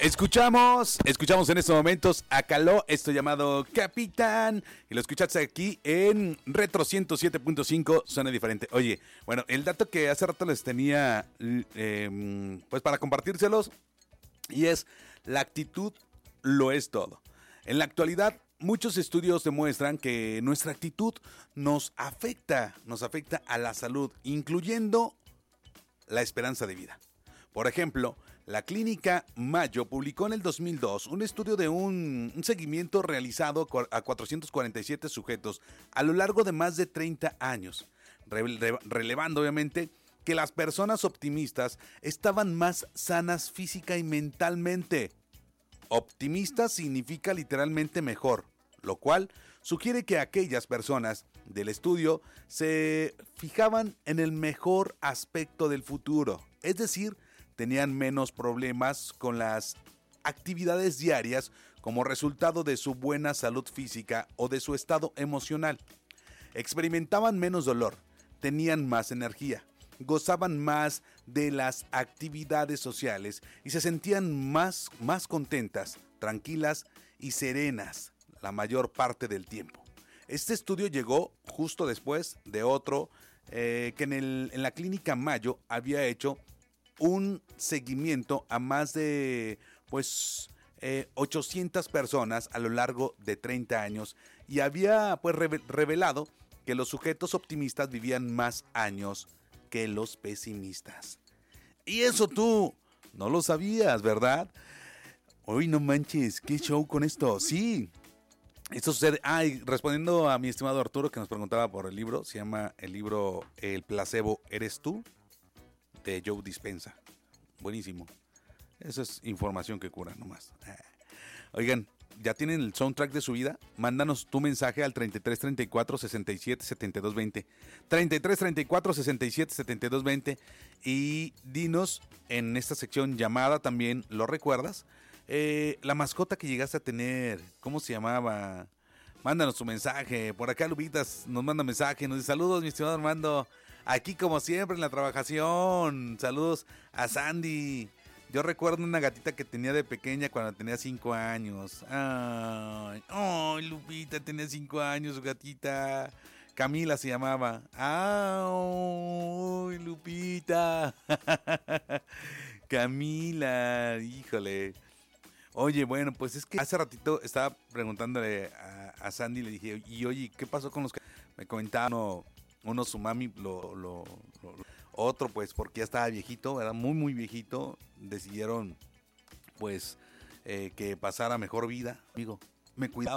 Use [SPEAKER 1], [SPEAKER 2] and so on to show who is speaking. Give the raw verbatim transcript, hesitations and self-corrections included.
[SPEAKER 1] Escuchamos, escuchamos en estos momentos a Caló, esto llamado Capitán, y lo escuchaste aquí en Retro ciento siete punto cinco, suena diferente. Oye, bueno, el dato que hace rato les tenía, eh, pues para compartírselos, y es, la actitud lo es todo. En la actualidad, muchos estudios demuestran que nuestra actitud nos afecta, nos afecta a la salud, incluyendo la esperanza de vida. Por ejemplo, la Clínica Mayo publicó en el dos mil dos un estudio de un, un seguimiento realizado a cuatrocientos cuarenta y siete sujetos a lo largo de más de treinta años, re, re, relevando obviamente que las personas optimistas estaban más sanas física y mentalmente. Optimista significa literalmente mejor, lo cual sugiere que aquellas personas del estudio se fijaban en el mejor aspecto del futuro, es decir, tenían menos problemas con las actividades diarias como resultado de su buena salud física o de su estado emocional. Experimentaban menos dolor, tenían más energía, gozaban más de las actividades sociales y se sentían más, más contentas, tranquilas y serenas la mayor parte del tiempo. Este estudio llegó justo después de otro eh, que en, el, en la Clínica Mayo había hecho un seguimiento a más de pues eh, ochocientas personas a lo largo de treinta años y había pues revelado que los sujetos optimistas vivían más años que los pesimistas. Y eso tú no lo sabías, ¿verdad? Uy, no manches, qué show con esto. Sí, esto sucede. Ah, y respondiendo a mi estimado Arturo que nos preguntaba por el libro, se llama el libro El placebo eres tú, de Joe Dispenza. Buenísimo. Eso es información que cura nomás. Oigan, ¿ya tienen el soundtrack de su vida? Mándanos tu mensaje al treinta y tres treinta y cuatro sesenta y siete setenta y dos veinte. treinta y tres treinta y cuatro sesenta y siete setenta y dos veinte. Y dinos en esta sección llamada también, ¿lo recuerdas? Eh, la mascota que llegaste a tener, ¿cómo se llamaba? Mándanos tu mensaje. Por acá Lupitas nos manda mensaje, nos dice saludos mi estimado Armando. Aquí como siempre en la trabajación. Saludos a Sandy. Yo recuerdo una gatita que tenía de pequeña cuando tenía cinco años. Ay, ay, Lupita tenía cinco años, su gatita. Camila se llamaba. Ay, Lupita. Camila, híjole. Oye, bueno, pues es que hace ratito estaba preguntándole a, a Sandy, le dije, y oye, ¿qué pasó con los que me comentaban? Uno, uno su mami, lo, lo, lo, otro pues porque ya estaba viejito, era muy muy viejito, decidieron pues eh, que pasara mejor vida. Amigo, me cuidaba.